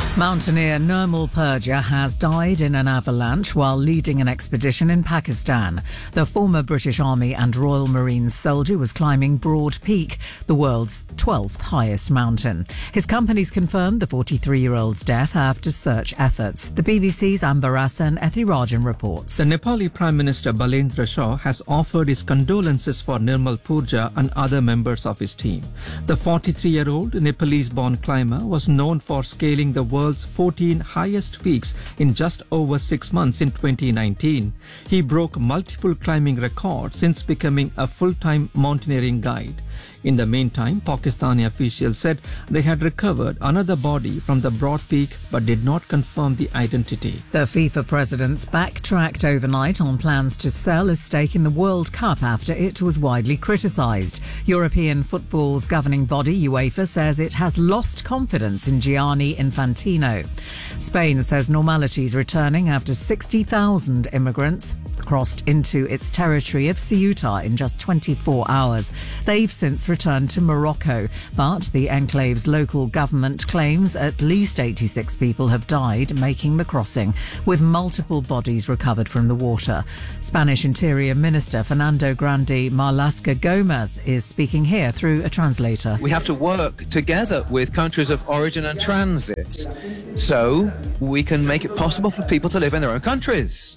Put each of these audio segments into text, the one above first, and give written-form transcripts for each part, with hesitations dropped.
Mountaineer Nirmal Purja has died in an avalanche while leading an expedition in Pakistan. The former British Army and Royal Marines soldier was climbing Broad Peak, the world's 12th highest mountain. His companies confirmed the 43-year-old's death after search efforts. The BBC's Amber Asa and Ethirajan reports. The Nepali Prime Minister Balendra Shah has offered his condolences for Nirmal Purja and other members of his team. The 43-year-old Nepalese-born climber was known for scaling the world's 14 highest peaks in just over 6 months in 2019. He broke multiple climbing records since becoming a full-time mountaineering guide. In the meantime, Pakistani officials said they had recovered another body from the Broad Peak but did not confirm the identity. The FIFA presidents backtracked overnight on plans to sell a stake in the World Cup after it was widely criticised. European football's governing body, UEFA, says it has lost confidence in Gianni Infantino. Spain says normality is returning after 60,000 immigrants crossed into its territory of Ceuta in just 24 hours. They've since returned to Morocco, but the enclave's local government claims at least 86 people have died making the crossing, with multiple bodies recovered from the water. Spanish Interior Minister Fernando Grande Marlaska Gomez is speaking here through a translator. We have to work together with countries of origin and transit so we can make it possible for people to live in their own countries.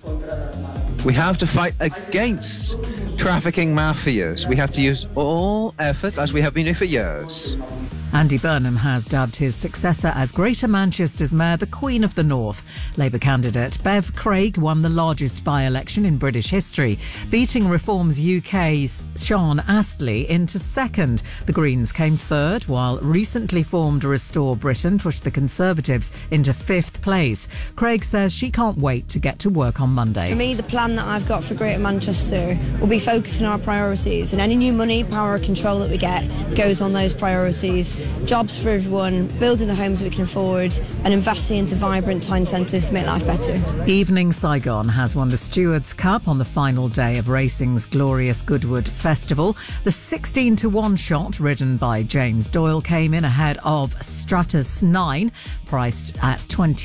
We have to fight against trafficking mafias. We have to use all efforts, as we have been doing for years. Andy Burnham has dubbed his successor as Greater Manchester's Mayor the Queen of the North. Labour candidate Bev Craig won the largest by-election in British history, beating Reform's UK's Sean Astley into second. The Greens came third, while recently formed Restore Britain pushed the Conservatives into fifth place. Craig says she can't wait to get to work on Monday. For me, the plan that I've got for Greater Manchester will be focusing on our priorities, and any new money, power, control that we get goes on those priorities. Jobs for everyone, building the homes we can afford, and investing into vibrant town centres to make life better. Evening Saigon has won the Stewards Cup on the final day of racing's glorious Goodwood Festival. The 16-1 shot ridden by James Doyle came in ahead of Stratus 9, priced at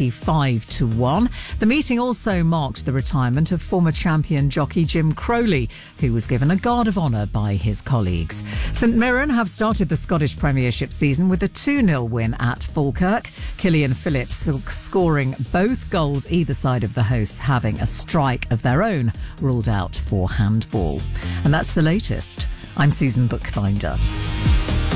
25-1. The meeting also marked the retirement of former champion jockey Jim Crowley, who was given a guard of honour by his colleagues. St Mirren have started the Scottish Premiership season with a 2-0 win at Falkirk. Killian Phillips scoring both goals either side of the hosts, having a strike of their own ruled out for handball. And that's the latest. I'm Susan Bookbinder.